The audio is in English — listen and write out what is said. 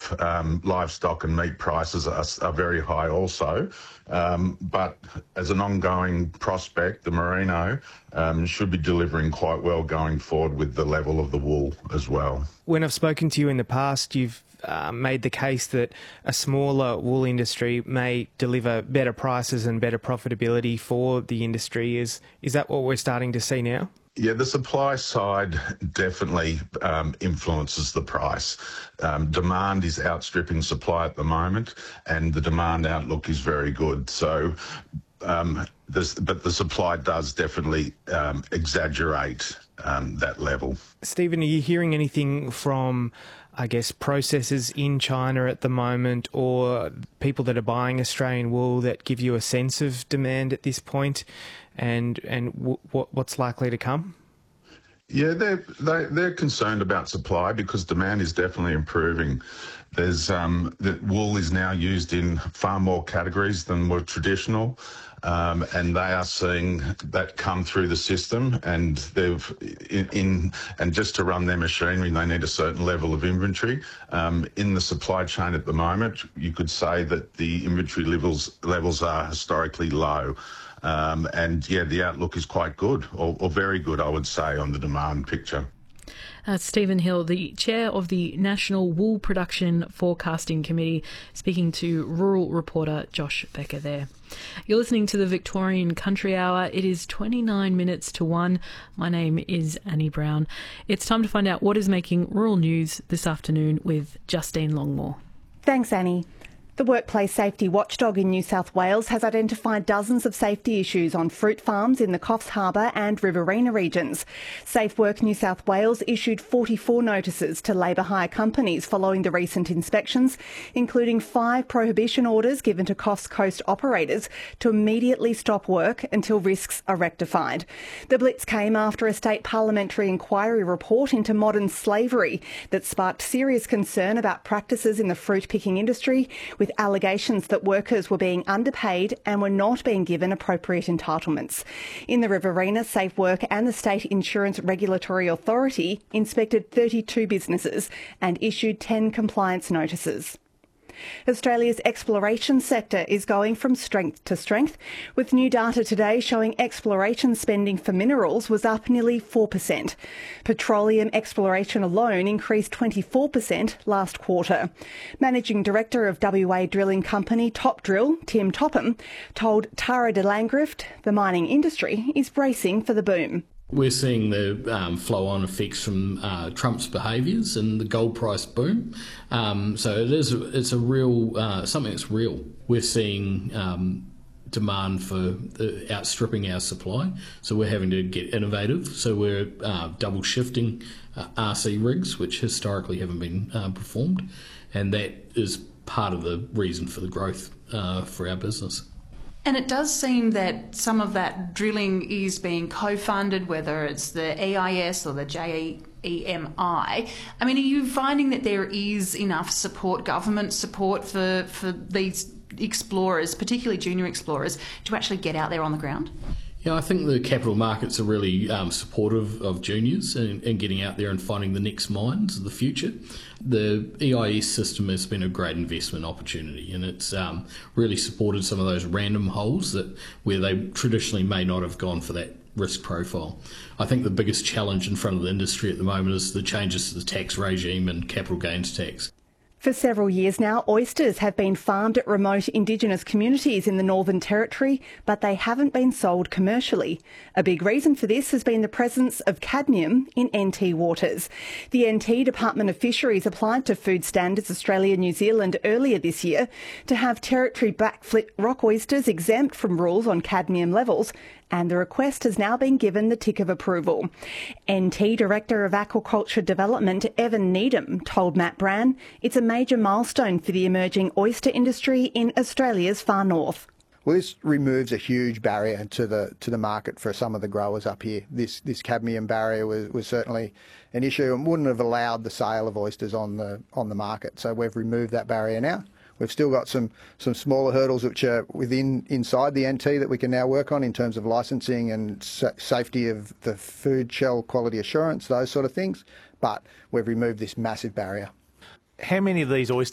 beef, livestock and meat prices are very high also. But as an ongoing prospect, the merino should be delivering quite well going forward with the level of the wool as well. When I've spoken to you in the past, you've made the case that a smaller wool industry may deliver better prices and better profitability for the industry. Is that what we're starting to see now? Yeah, the supply side definitely influences the price. Demand is outstripping supply at the moment, and the demand outlook is very good. So, but the supply does definitely exaggerate that level. Stephen, are you hearing anything from, I guess, processors in China at the moment, or people that are buying Australian wool that give you a sense of demand at this point, and what's likely to come? Yeah, they're concerned about supply because demand is definitely improving. There's the wool is now used in far more categories than were traditional, and they are seeing that come through the system. And and just to run their machinery, they need a certain level of inventory. In the supply chain at the moment, you could say that the inventory levels are historically low. And yeah, the outlook is quite good, or very good, I would say, on the demand picture. Stephen Hill, the chair of the National Wool Production Forecasting Committee, speaking to rural reporter Josh Becker there. You're listening to the Victorian Country Hour. It is 29 minutes to 1. My name is Annie Brown. It's time to find out what is making rural news this afternoon with Justine Longmore. Thanks, Annie. The Workplace Safety Watchdog in New South Wales has identified dozens of safety issues on fruit farms in the Coffs Harbour and Riverina regions. Safe Work New South Wales issued 44 notices to labour hire companies following the recent inspections, including 5 prohibition orders given to Coffs Coast operators to immediately stop work until risks are rectified. The blitz came after a state parliamentary inquiry report into modern slavery that sparked serious concern about practices in the fruit picking industry, with allegations that workers were being underpaid and were not being given appropriate entitlements. In the Riverina, Safe Work and the State Insurance Regulatory Authority inspected 32 businesses and issued 10 compliance notices. Australia's exploration sector is going from strength to strength, with new data today showing exploration spending for minerals was up nearly 4%. Petroleum exploration alone increased 24% last quarter. Managing Director of WA drilling company Top Drill, Tim Topham, told Tara de Langrift the mining industry is bracing for the boom. We're seeing the flow-on effects from Trump's behaviours and the gold price boom. So it's a real something that's real. We're seeing demand for outstripping our supply, so we're having to get innovative. So we're double shifting RC rigs, which historically haven't been performed, and that is part of the reason for the growth for our business. And it does seem that some of that drilling is being co-funded, whether it's the EIS or the JEMI. I mean, are you finding that there is enough support, government support for these explorers, particularly junior explorers, to actually get out there on the ground? Yeah, I think the capital markets are really supportive of juniors and getting out there and finding the next mines of the future. The EIS system has been a great investment opportunity, and it's really supported some of those random holes where they traditionally may not have gone for that risk profile. I think the biggest challenge in front of the industry at the moment is the changes to the tax regime and capital gains tax. For several years now, oysters have been farmed at remote Indigenous communities in the Northern Territory, but they haven't been sold commercially. A big reason for this has been the presence of cadmium in NT waters. The NT Department of Fisheries applied to Food Standards Australia New Zealand earlier this year to have Territory blackflint rock oysters exempt from rules on cadmium levels, and the request has now been given the tick of approval. NT Director of Aquaculture Development, Evan Needham, told Matt Brand it's a major milestone for the emerging oyster industry in Australia's far north. Well, this removes a huge barrier to the market for some of the growers up here. This cadmium barrier was certainly an issue and wouldn't have allowed the sale of oysters on the market. So we've removed that barrier now. We've still got some smaller hurdles which are inside the NT that we can now work on in terms of licensing and safety of the food shell quality assurance, those sort of things. But we've removed this massive barrier. How many of these oysters